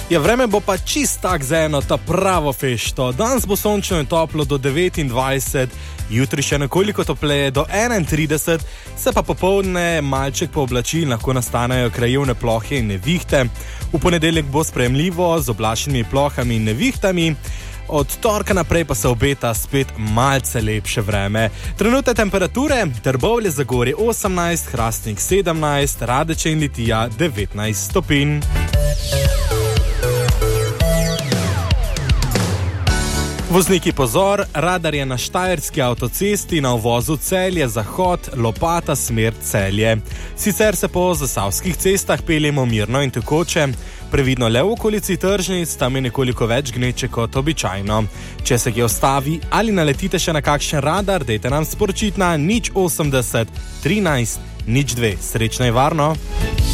Ja, vreme bo pa čist tak za eno ta pravo fešto. Danes bo sončno in toplo do 29, jutri še nekoliko topleje do 31, se pa popoldne malček pooblači in lahko nastanejo krajevne plohe in nevihte. V ponedeljek bo sprejemljivo z oblačnimi plohami in nevihtami. Od torka naprej pa se obeta spet malce lepše vreme. Trenutne temperature: Trbovlje-Zagorje 18, Hrastnik 17, Radeče in Litija 19 stopinj. Vozniki pozor, radar je na štajerski avtocesti na uvozu Celje-Zahod, Lopata smer Celje. Sicer se po zasavskih cestah peljemo mirno in tekoče, previdno le v okolici tržnic, tam je nekoliko več gneče kot običajno. Če se kje ostavi ali naletite še na kakšen radar, dajte nam sporočiti na 080 13 02. Srečno in varno!